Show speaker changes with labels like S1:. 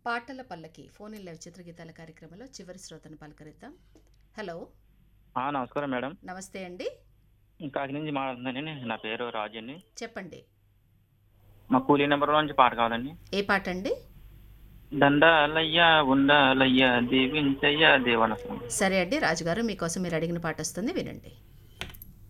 S1: పాటల పల్లకి phone in live చిత్రగీతాల కార్యక్రమంలో చివరి శ్రోతను పలకరిద్దాం. హలో,
S2: నమస్కారం మేడం.
S1: నమస్తే అండి.
S2: కాకి నుంచి మాట్లాడుతుందండి. నా పేరు రాజు అండి.
S1: చెప్పండి,
S2: మా కూలీ నెంబర్ నుంచి పాట కావాలండి.
S1: ఏ పాట అండి?
S2: దండాలయ్యా ఉండాలయ్యా దీవించయ్యా దేవనసం.
S1: సరే అండి రాజుగారు, మీకోసం మీరు అడిగిన పాట వస్తుంది, వినండి.